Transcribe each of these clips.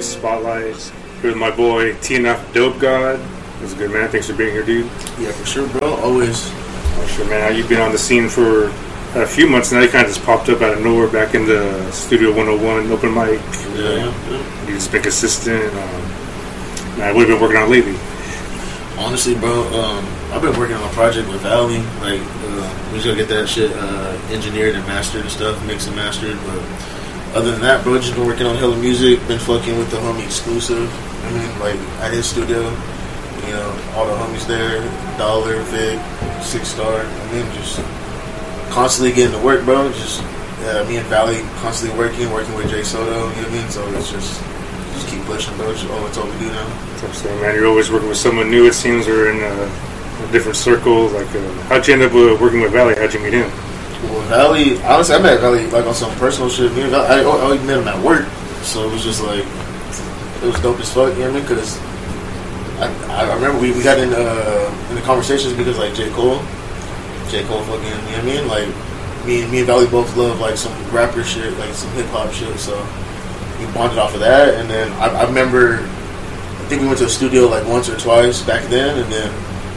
Spotlights. Here with my boy TNF Dope God. What's good, man? Thanks for being here, dude. Yeah, for sure, bro. Always. Oh, sure, man. You've been on the scene for a few months now. You kind of just popped up out of nowhere back in the Studio 101 open mic. Yeah. You just been consistent. Man, what have you been working on lately? Honestly, bro, I've been working on a project with Valley. Like, we just gotta get that shit engineered and mastered and stuff, mixed and mastered. But other than that, bro, just been working on hella music. Been fucking with the homie Exclusive. I mean, like at his studio, you know, all the homies there, Dollar, Vic, 6 Star. I mean, just constantly getting to work, bro. Just me and Valley constantly working with Jay Soto. You know what I mean? So it's just keep pushing, bro. That's all we do now. I'm saying, man, you're always working with someone new, it seems, or in a different circle. Like, how'd you end up working with Valley? How'd you meet him? Well, Valley, honestly, I met Valley like on some personal shit. Me and Valley, I met him at work, so it was just like, it was dope as fuck, you know what I mean? Because I remember we got in the conversations because like J. Cole fucking, you know what I mean? Like, me and Valley both love like some rapper shit, like some hip hop shit, so we bonded off of that. And then I remember, I think we went to the studio like once or twice back then, and then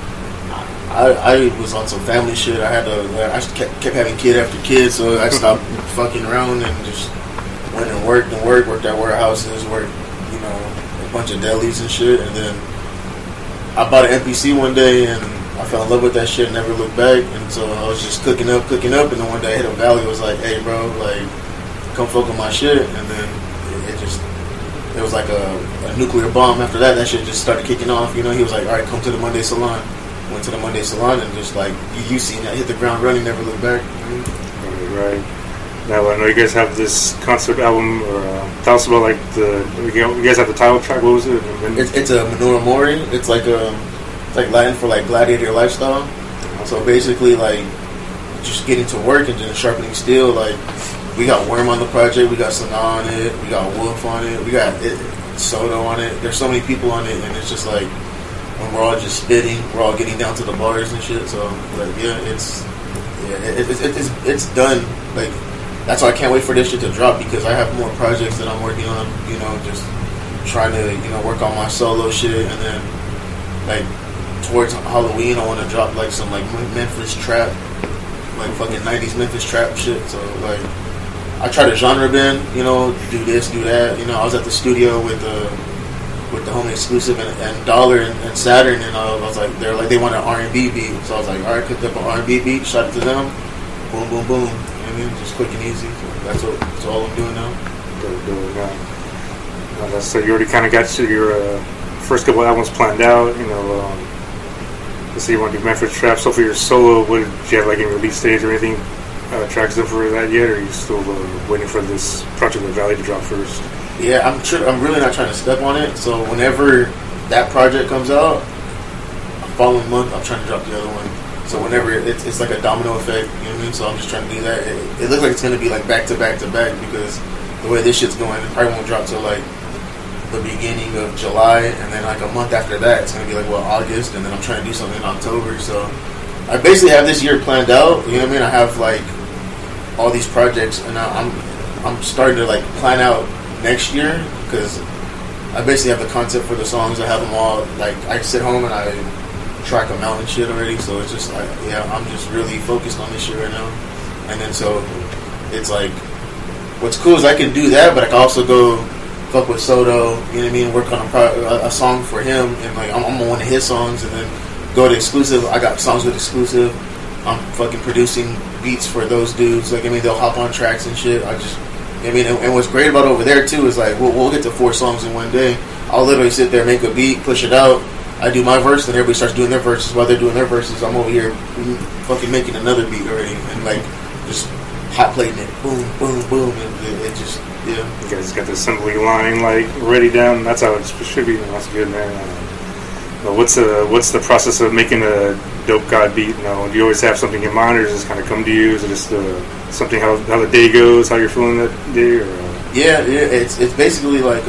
I was on some family shit. I kept having kid after kid, so I stopped fucking around and just went and worked at warehouses, worked, you know, a bunch of delis and shit. And then I bought an MPC one day and I fell in love with that shit and never looked back. And so I was just cooking up, and then one day I hit a Valley, was like, hey bro, like, come fuck with my shit. And then it was like a nuclear bomb. After that shit just started kicking off. You know, he was like, all right, come to the Monday Salon. Went to the Monday Salon and just like, you seen that, hit the ground running, never look back. Right. Now, I know you guys have this concept album, or tell us about like you guys have the title track. What was it? It's a Menorah Mori. It's like Latin for like gladiator lifestyle. So basically, like, just getting to work and just sharpening steel. Like, we got Worm on the project, we got Sana on it, we got Wolf on it, we got Soto on it. There's so many people on it, and it's just like, when we're all just spitting, we're all getting down to the bars and shit. So like, it's done. Like, that's why I can't wait for this shit to drop, because I have more projects that I'm working on. You know, just trying to, you know, work on my solo shit, and then like towards Halloween, I want to drop like some like Memphis trap, like fucking 90s Memphis trap shit. So like, I try to genre bend, you know, do this, do that. You know, I was at the studio with the homie Exclusive and Dollar and Saturn, and I was like, they want an R&B beat, so I was like, all right, cooked up an R&B beat, shot it to them, boom, boom, boom. You know what I mean? Just quick and easy. So that's all I'm doing now. So you already kind of got your first couple albums planned out. You know, let's say you want to do Memphis Trap. So for your solo, what did you have like in release stage or anything? Tracks done for that yet, or are you still waiting for this project with Valley to drop first? Yeah, I'm really not trying to step on it. So whenever that project comes out, the following month I'm trying to drop the other one. So whenever it's like a domino effect, you know what I mean? So I'm just trying to do that. It looks like it's gonna be like back to back to back, because the way this shit's going, it probably won't drop till like the beginning of July, and then like a month after that it's gonna be like August, and then I'm trying to do something in October. So I basically have this year planned out. You know what I mean? I have like all these projects, and I'm starting to like plan out next year, because I basically have the concept for the songs. I have them all, like, I sit home and I track them out and shit already. So it's just like, yeah, I'm just really focused on this shit right now. And then so it's like, what's cool is I can do that, but I can also go fuck with Soto, you know what I mean, work on a song for him, and like I'm on one of his songs, and then go to Exclusive. I got songs with Exclusive. I'm fucking producing beats for those dudes. Like, I mean, they'll hop on tracks and shit. I mean, and what's great about over there too is like, we'll get to 4 songs in one day. I'll literally sit there, make a beat, push it out. I do my verse, then everybody starts doing their verses. While they're doing their verses, I'm over here fucking making another beat already, and like just hot plating it, boom, boom, boom, and it just, yeah. You guys got the assembly line like ready down. That's how it should be. That's good, man. But what's the process of making a Dope God beat? You know, do you always have something in mind, or does it just kind of come to you? Is it just something how the day goes, how you're feeling that day? Or, Yeah. It's basically like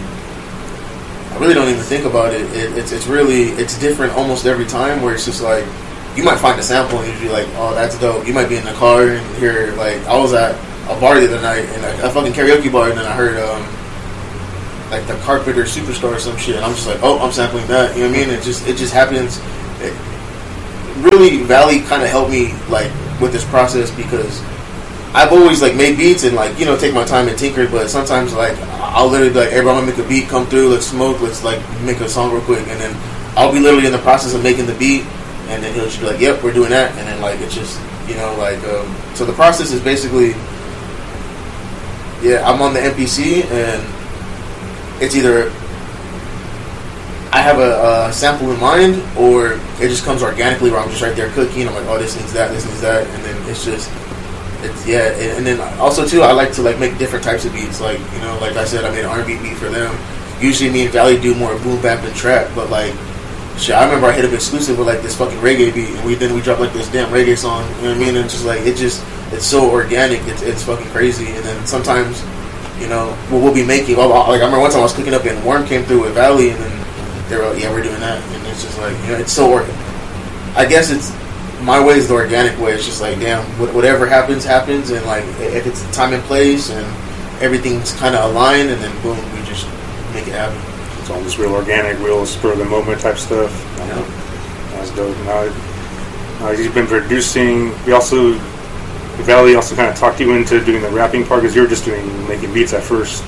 I really don't even think about it. It's different almost every time. Where it's just like, you might find a sample and you'd be like, oh, that's dope. You might be in the car and hear, like, I was at a bar the other night, and a fucking karaoke bar, and then I heard like the Carpenter Superstar or some shit, and I'm just like, oh, I'm sampling that. You know what I mean? It just happens. Really, Valley kind of helped me like with this process because I've always like made beats and like, you know, take my time and tinker, but sometimes like I'll literally be like, hey bro, I'm gonna make a beat, come through, let's smoke, let's like make a song real quick, and then I'll be literally in the process of making the beat, and then he'll just be like, yep, we're doing that, and then like it's just, you know, like so the process is basically, yeah, I'm on the MPC and it's either I have a sample in mind, or it just comes organically where I'm just right there cooking. I'm like, oh, this needs that, and then it's just. And then also too, I like to like make different types of beats. Like, you know, like I said, I made an R&B beat for them. Usually, me and Valley do more boom bap and trap. But like, shit, I remember I hit up exclusive with like this fucking reggae beat, and we dropped like this damn reggae song. You know what I mean? And just like it's so organic. It's fucking crazy. And then sometimes, you know, we'll be making. Like I remember one time I was cooking up and Worm came through with Valley, and then they were like, yeah, we're doing that. And it's just like, you know, it's so I guess it's. My way is the organic way. It's just like, damn, whatever happens, and like if it's time and place and everything's kind of aligned, and then boom, we just make it happen. It's all just real organic, real spur of the moment type stuff. Yeah. That's dope. Now you've been producing. Valley also kind of talked you into doing the rapping part because you were just making beats at first.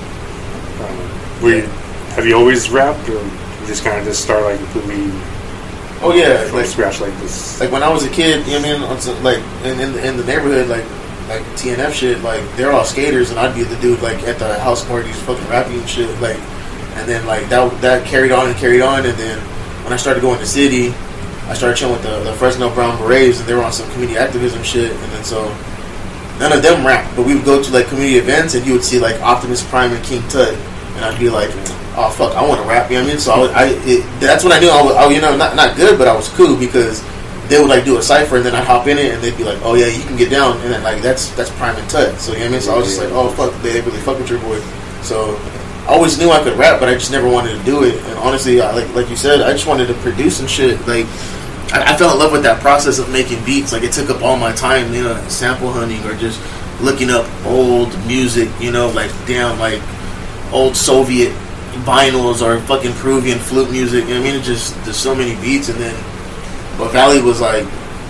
Have you always rapped, or you just kind of start like completely? Oh yeah, from scratch like this. Like when I was a kid, you know what I mean? Like in the neighborhood, like TNF shit, like they're all skaters, and I'd be the dude like at the house parties, fucking rapping and shit. Like, and then like that carried on, and then when I started going to city, I started chilling with the Fresno Brown Berets, and they were on some community activism shit, and then so none of them rapped, but we would go to like community events, and you would see like Optimus Prime and King Tut, and I'd be like, oh fuck, I want to rap, you know what I mean? So that's when I knew I was, you know, not good, but I was cool because they would like do a cipher and then I'd hop in it and they'd be like, oh yeah, you can get down, and then like that's Prime and Tut. So you know what I mean? So I was just like, oh fuck, they really fuck with your boy. So I always knew I could rap, but I just never wanted to do it. And honestly, like you said, I just wanted to produce and shit. Like I fell in love with that process of making beats. Like it took up all my time, you know, sample hunting or just looking up old music, you know, like damn, like old Soviet vinyls or fucking Peruvian flute music. You know what I mean? It just, there's so many beats. And then but Valley was like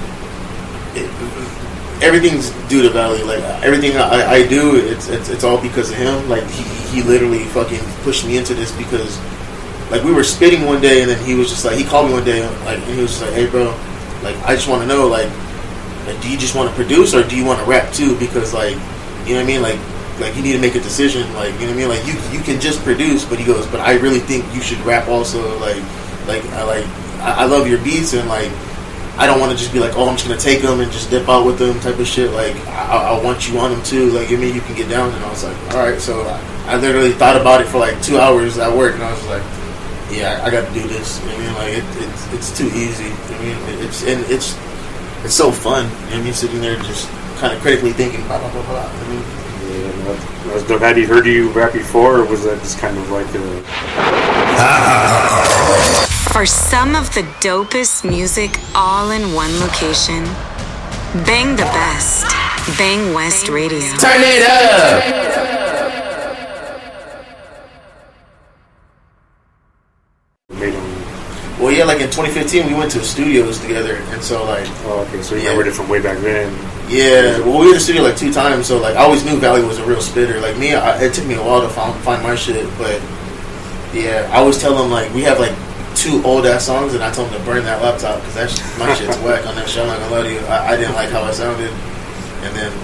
everything's due to Valley. Like everything I do, it's all because of him. Like he literally fucking pushed me into this because like we were spitting one day and then he was just like, he called me one day like, and he was just like, hey bro, like I just want to know like do you just want to produce or do you want to rap too? Because like, you know what I mean, like you need to make a decision, like, you know what I mean, like you can just produce, but he goes, but I really think you should rap also. I love your beats, and like I don't want to just be like, oh, I'm just gonna take them and just dip out with them type of shit. Like I want you on them too. Like, you mean you can get down? And I was like, all right. So I literally thought about it for like 2 hours at work, and I was like, yeah, I got to do this. You know what I mean, like it's too easy. You know what I mean, it's so fun. You know what I mean, sitting there just kind of critically thinking, blah blah blah blah. I mean. Yeah, dope. Had he heard you rap before, or was that just kind of like For some of the dopest music all in one location, Bang the Best. Bang West Radio. Turn it up! Well, yeah, like in 2015, we went to studios together, and so like... Oh, okay, so you remembered it from way back then. Yeah, well, we were in the studio like 2 times, so like I always knew Valley was a real spitter. Like me, it took me a while to find my shit, but yeah, I always tell him like we have like 2 old ass songs, and I told him to burn that laptop because my shit's whack on that show. I'm not gonna lie to you, I didn't like how it sounded, and then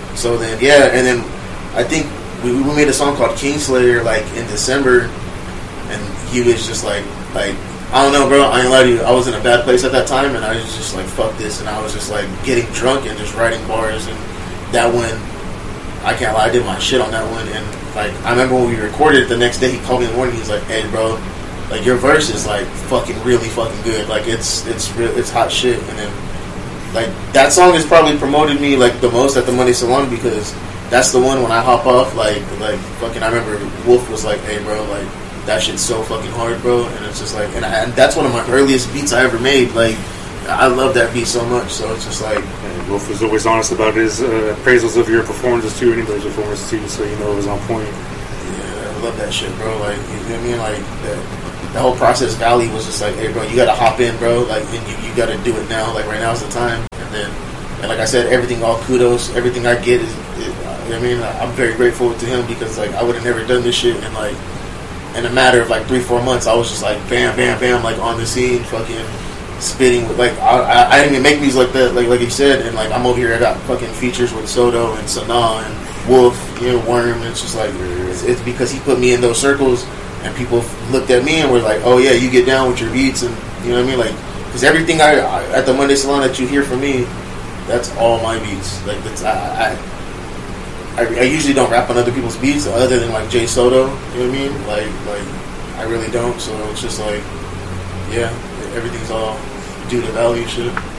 I think we made a song called Kingslayer like in December, and he was just like. I don't know, bro. I ain't lie to you. I was in a bad place at that time, and I was just like, fuck this. And I was just like getting drunk and just writing bars. And that one, I can't lie, I did my shit on that one. And like, I remember when we recorded it the next day, he called me in the morning. He's like, hey, bro, like your verse is like fucking really fucking good. Like it's hot shit. And then like that song has probably promoted me like the most at the Money Salon because that's the one when I hop off. Like fucking, I remember Wolf was like, hey, bro, like. That shit's so fucking hard, bro. And it's just like, and that's one of my earliest beats I ever made. Like, I love that beat so much. So it's just like, and Wolf was always honest about his appraisals of your performances too, anybody's performances too, so you know it was on point. Yeah, love that shit, bro. Like, you know what I mean? Like, the whole process, Valley was just like, hey, bro, you gotta hop in, bro. Like, and you gotta do it now. Like, right now is the time. And like I said, everything, all kudos, everything I get is, you know what I mean? I'm very grateful to him because, like, I would have never done this shit. And, like, in a matter of, like, 3-4 months, I was just, like, bam, bam, bam, like, on the scene, fucking spitting with, like, I didn't even make music like that, like you said. And, like, I'm over here, I got fucking features with Soto and Sanaa and Wolf, you know, Worm. And it's just, like, it's because he put me in those circles. And people looked at me and were like, "Oh yeah, you get down with your beats," and you know what I mean, like, because everything I at the Monday Salon that you hear from me, that's all my beats. Like, that's I usually don't rap on other people's beats other than like Jay Soto. You know what I mean? Like I really don't. So it's just like, yeah, everything's all due to value shit.